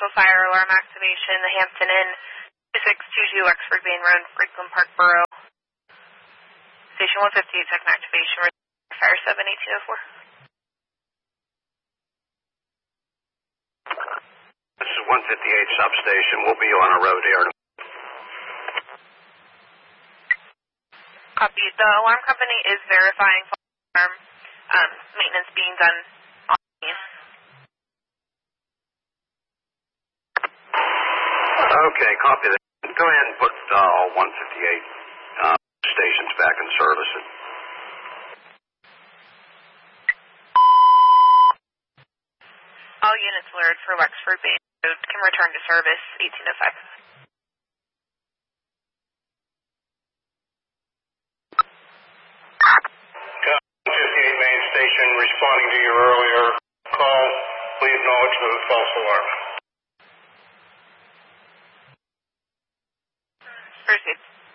vehicle fire alarm activation, the Hampton Inn, 2622 Wexford Main Road, Franklin Park Borough. Station 158, second activation, fire 71804. This is 158 substation. We'll be on a road here. Copy. The alarm company is verifying alarm maintenance being done on scene. Okay, copy that. Go ahead and put all 158 stations back in service. All units alerted for Wexford Main Road can return to service 1805. 158 Main Station, responding to your earlier call. Please acknowledge the false alarm. Proceed.